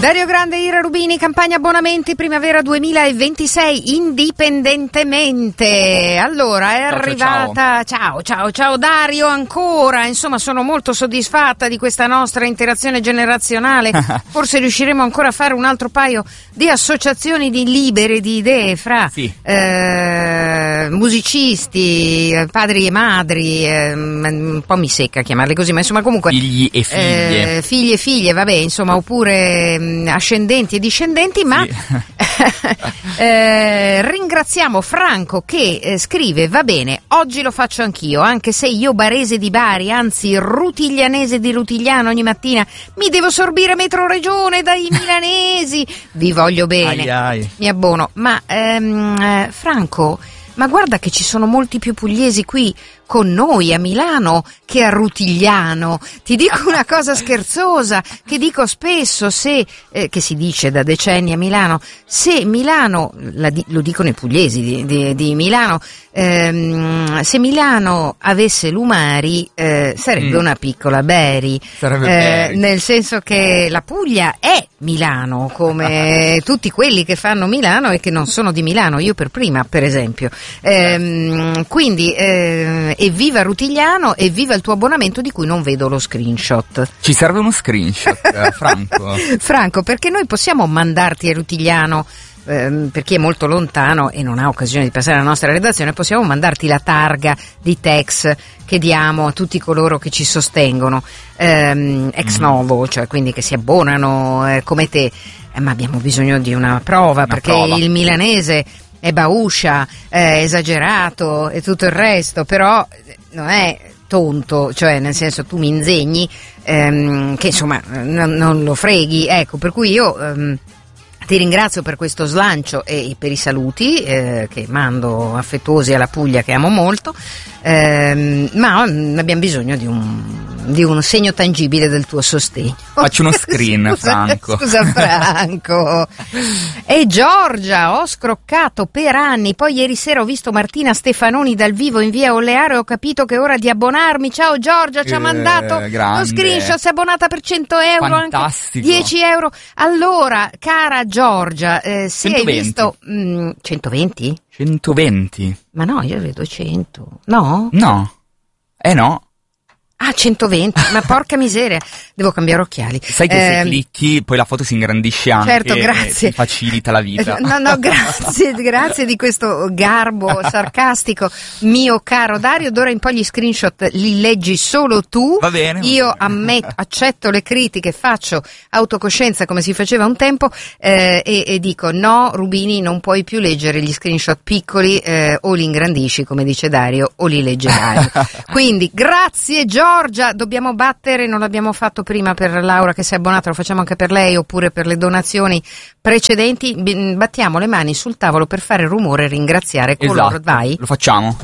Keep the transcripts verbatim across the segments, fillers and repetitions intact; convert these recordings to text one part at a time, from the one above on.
Dario Grande, Ira Rubini, campagna abbonamenti primavera duemilaventisei, indipendentemente. Allora, è ciao, arrivata, ciao. ciao ciao ciao Dario ancora, insomma sono molto soddisfatta di questa nostra interazione generazionale, forse riusciremo ancora a fare un altro paio di associazioni di libere di idee fra sì. eh, musicisti, padri e madri, eh, un po' mi secca chiamarli così, ma insomma comunque figli e figlie, eh, figli e figlie, vabbè, insomma, oppure mh, ascendenti e discendenti, ma sì. eh, ringraziamo Franco che eh, scrive: va bene, oggi lo faccio anch'io, anche se io barese di Bari, anzi rutiglianese di Rutigliano, ogni mattina mi devo sorbire metro regione dai milanesi, vi voglio bene, ai ai. mi abbono, ma ehm, eh, Franco, ma guarda che ci sono molti più pugliesi qui con noi a Milano che a Rutigliano. Ti dico una cosa scherzosa che dico spesso, se eh, che si dice da decenni a Milano, se Milano, la, lo dicono i pugliesi di, di, di Milano, ehm, se Milano avesse l'Umari eh, sarebbe mm. una piccola Bari, sarebbe eh, Bari. Nel senso che la Puglia è Milano, come tutti quelli che fanno Milano e che non sono di Milano, io per prima per esempio. Ehm, quindi eh, evviva Rutigliano, evviva il tuo abbonamento di cui non vedo lo screenshot. Ci serve uno screenshot, eh, Franco. Franco, perché noi possiamo mandarti a Rutigliano, ehm, per chi è molto lontano e non ha occasione di passare alla nostra redazione, possiamo mandarti la targa di Tex che diamo a tutti coloro che ci sostengono, ehm, ex novo, cioè quindi che si abbonano eh, come te, eh, ma abbiamo bisogno di una prova, una perché prova. Il milanese è bauscia, è esagerato e tutto il resto, però non è tonto, cioè nel senso tu mi insegni ehm, che insomma non, non lo freghi, ecco, per cui io ehm, ti ringrazio per questo slancio e per i saluti eh, che mando affettuosi alla Puglia che amo molto, ehm, ma abbiamo bisogno di un, di un segno tangibile del tuo sostegno. Faccio uno screen, scusa, Franco. Scusa Franco. E Giorgia, ho scroccato per anni, poi ieri sera ho visto Martina Stefanoni dal vivo in via Ollearo e ho capito che è ora di abbonarmi. Ciao Giorgia, ci ha eh, mandato grande. lo screenshot, si è abbonata per cento euro, fantastico, anche dieci euro. Allora, cara Giorgia, eh, se centoventi. hai visto mh, centoventi? centoventi? Ma no, io vedo cento. No? No. Eh no. Ah, centoventi, ma porca miseria, devo cambiare occhiali. Sai che eh, se clicchi poi la foto si ingrandisce anche, certo, grazie. e ti facilita la vita. No, no, grazie, grazie di questo garbo sarcastico, mio caro Dario. D'ora in poi gli screenshot li leggi solo tu. Va bene. Io ammetto, accetto le critiche, faccio autocoscienza come si faceva un tempo eh, e, e dico no, Rubini, non puoi più leggere gli screenshot piccoli, eh, o li ingrandisci come dice Dario o li leggerai. Quindi grazie Giorgia, dobbiamo battere, non l'abbiamo fatto prima per Laura che si è abbonata, lo facciamo anche per lei, oppure per le donazioni precedenti, battiamo le mani sul tavolo per fare rumore e ringraziare coloro. Esatto, vai. lo facciamo.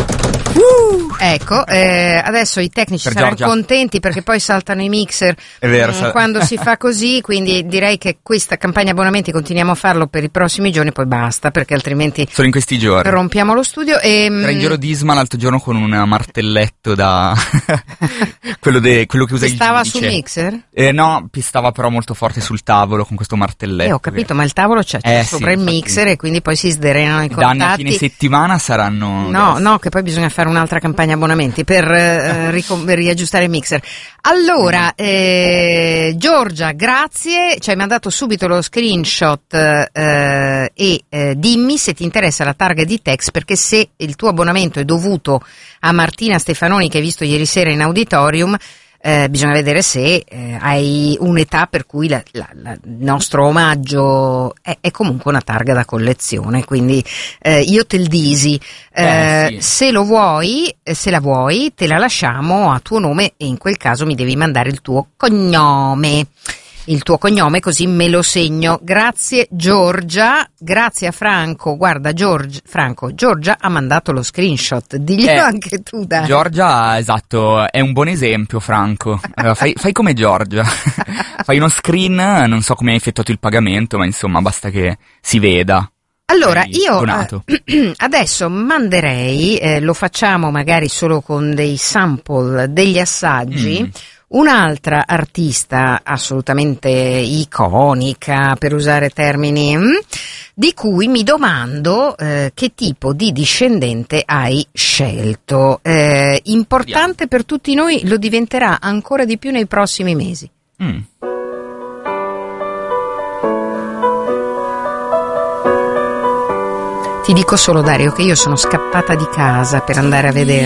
Uh, ecco, eh, adesso i tecnici per saranno Giorgia. contenti perché poi saltano i mixer. È vero, mh, sa- quando si fa così, quindi direi che questa campagna abbonamenti continuiamo a farlo per i prossimi giorni, poi basta, perché altrimenti solo in questi giorni rompiamo lo studio. E, era in giro Disma l'altro giorno con un martelletto da quello, de... quello che usa il stava giudice. sul mixer? Eh, no, stava però molto forte sul tavolo con questo martelletto. Eh, ho capito, ma il tavolo c'è, c'è Eh, sopra sì, il infatti. mixer e quindi poi si sdrenano i I danni a contatti. fine settimana saranno No, grossi. no, che poi bisogna fare un'altra campagna abbonamenti per eh, ricom- per riaggiustare il mixer. Allora, eh, Giorgia, grazie, ci hai mandato subito lo screenshot eh, e eh, dimmi se ti interessa la targa di Tex, perché se il tuo abbonamento è dovuto a Martina Stefanoni che hai visto ieri sera in auditorium, Eh, bisogna vedere se eh, hai un'età per cui la, la, la, il nostro omaggio è, è comunque una targa da collezione, quindi eh, io te il disi, eh, eh, sì. se lo vuoi, eh, se la vuoi te la lasciamo a tuo nome e in quel caso mi devi mandare il tuo cognome. Il tuo cognome, così me lo segno. Grazie Giorgia, grazie a Franco. Guarda Giorgia, Franco, Giorgia ha mandato lo screenshot, diglielo Eh, anche tu, dai. Giorgia, esatto, è un buon esempio, Franco. Allora, fai, fai come Giorgia. Fai uno screen, non so come hai effettuato il pagamento, ma insomma basta che si veda. Allora, Sei io donato. eh, adesso manderei, eh, lo facciamo magari solo con dei sample, degli assaggi, Mm. Un'altra artista assolutamente iconica, per usare termini, mh, di cui mi domando eh, che tipo di discendente hai scelto. Eh, importante per tutti noi, lo diventerà ancora di più nei prossimi mesi. Mm. Ti dico solo, Dario, che io sono scappata di casa per andare a vedere